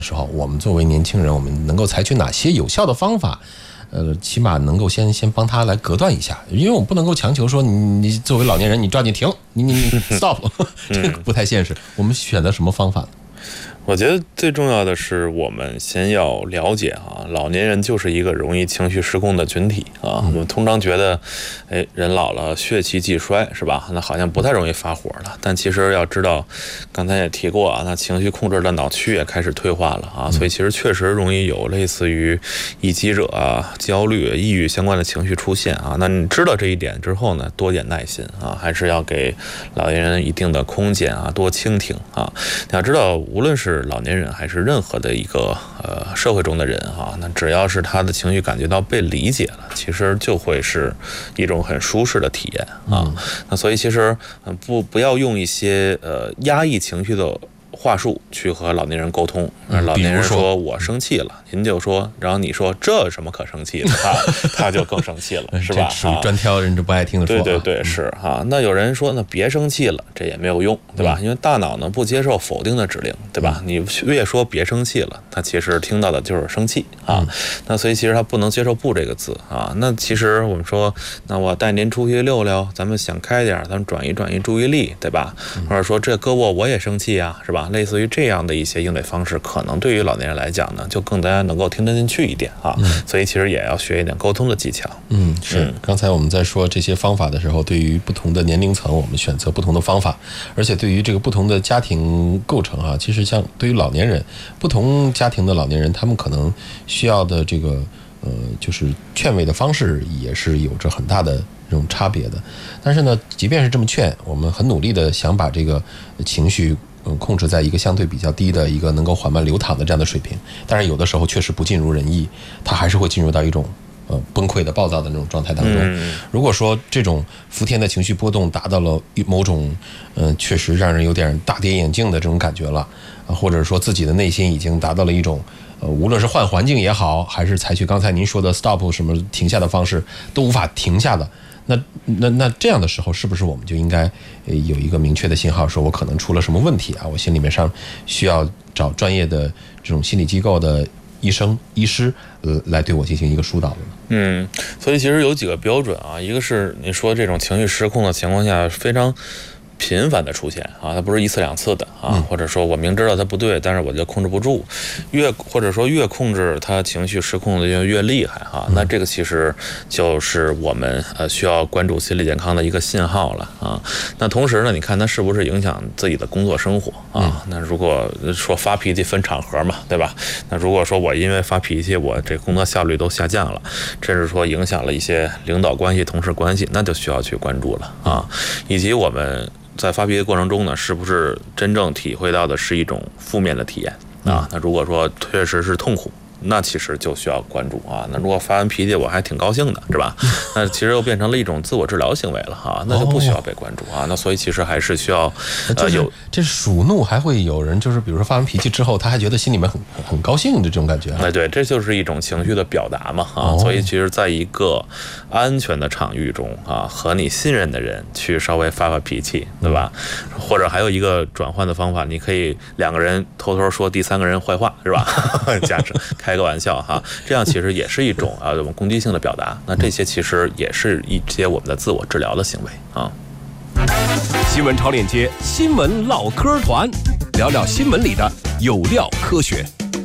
时候，我们作为年轻人，我们能够采取哪些有效的方法？起码能够先帮他来隔断一下，因为我们不能够强求说你作为老年人，你抓紧停，你 stop， 这个不太现实。我们选择什么方法呢？ 我觉得最重要的是，我们先要了解啊，老年人就是一个容易情绪失控的群体啊。我们通常觉得，人老了血气既衰，是吧？那好像不太容易发火了。但其实要知道，刚才也提过啊，那情绪控制的脑区也开始退化了啊，所以其实确实容易有类似于易激者啊、焦虑、抑郁相关的情绪出现啊。那你知道这一点之后呢，多点耐心啊，还是要给老年人一定的空间啊，多倾听啊。你要知道，无论是老年人还是任何的一个社会中的人啊，那只要是他的情绪感觉到被理解了，其实就会是一种很舒适的体验啊。那所以其实不要用一些压抑情绪的话术去和老年人沟通。老年人说我生气了，您就说，然后你说这有什么可生气的啊？他就更生气了，是吧？ 这属于专挑人家不爱听的说法。 对，是哈。那有人说，那别生气了，这也没有用，对吧？因为大脑呢不接受否定的指令，对吧？你越说别生气了，他其实听到的就是生气啊。那所以其实他不能接受不这个字啊。那其实我们说，那我带您出去溜溜，咱们想开点，咱们转移注意力，对吧？或者说这胳膊我也生气啊，是吧？类似于这样的一些应对方式，可能对于老年人来讲呢，就更加能够听得进去一点啊。所以其实也要学一点沟通的技巧。 是。刚才我们在说这些方法的时候，对于不同的年龄层，我们选择不同的方法，而且对于这个不同的家庭构成啊，其实像对于老年人，不同家庭的老年人，他们可能需要的这个就是劝慰的方式也是有着很大的这种差别的。但是呢，即便是这么劝，我们很努力的想把这个情绪控制在一个相对比较低的一个能够缓慢流淌的这样的水平，但是有的时候确实不尽如人意，它还是会进入到一种崩溃的暴躁的那种状态当中。如果说这种伏天的情绪波动达到了某种确实让人有点大跌眼镜的这种感觉了，或者说自己的内心已经达到了一种无论是换环境也好，还是采取刚才您说的 stop 什么停下的方式都无法停下的，那这样的时候，是不是我们就应该有一个明确的信号，说我可能出了什么问题啊？我心里面上需要找专业的这种心理机构的医师来对我进行一个疏导的呢？ 所以其实有几个标准啊，一个是你说这种情绪失控的情况下非常频繁的出现啊，它不是一次两次的啊，或者说我明知道它不对，但是我就控制不住，或者说越控制它情绪失控的越厉害啊，那这个其实就是我们需要关注心理健康的一个信号了啊。那同时呢，你看它是不是影响自己的工作生活啊？那如果说发脾气分场合嘛，对吧？那如果说我因为发脾气，我这工作效率都下降了，甚至说影响了一些领导关系、同事关系，那就需要去关注了啊。以及我们在发脾气过程中呢，是不是真正体会到的是一种负面的体验啊？那如果说确实是痛苦，那其实就需要关注啊。那如果发完脾气我还挺高兴的，是吧？那其实又变成了一种自我治疗行为了哈，那就不需要被关注啊。那所以其实还是需要这属怒还会有人就是比如说发完脾气之后，他还觉得心里面很高兴的这种感觉。 对，这就是一种情绪的表达嘛啊。所以其实在一个安全的场域中啊，和你信任的人去稍微发脾气，对吧？或者还有一个转换的方法，你可以两个人偷偷说第三个人坏话，是吧？假设开个玩笑哈，这样其实也是一种攻击性的表达。那这些其实也是一些我们的自我治疗的行为啊。 新闻超链接，新闻唠嗑团，聊聊新闻里的有料科学。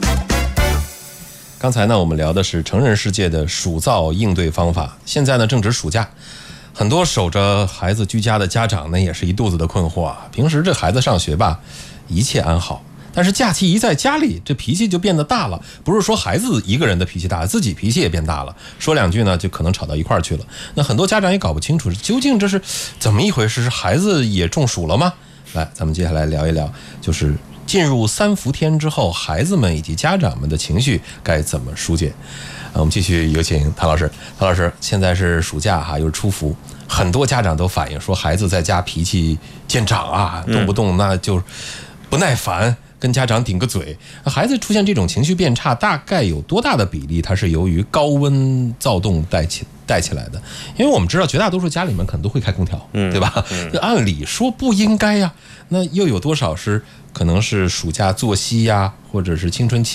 刚才呢，我们聊的是成人世界的暑噪应对方法。现在呢，正值暑假，很多守着孩子居家的家长呢，也是一肚子的困惑啊。平时这孩子上学吧，一切安好。但是假期一在家里，这脾气就变得大了。不是说孩子一个人的脾气大，自己脾气也变大了。说两句呢，就可能吵到一块儿去了。那很多家长也搞不清楚，究竟这是怎么一回事？是孩子也中暑了吗？来，咱们接下来聊一聊，就是进入三伏天之后，孩子们以及家长们的情绪该怎么疏解？我们继续有请谭老师。谭老师，现在是暑假哈，又是初伏，很多家长都反映说，孩子在家脾气见长啊，动不动那就不耐烦。跟家长顶个嘴，孩子出现这种情绪变差，大概有多大的比例它是由于高温躁动带起来的？因为我们知道绝大多数家里面可能都会开空调，对吧？按理说不应该呀，那又有多少是可能是暑假作息呀，或者是青春期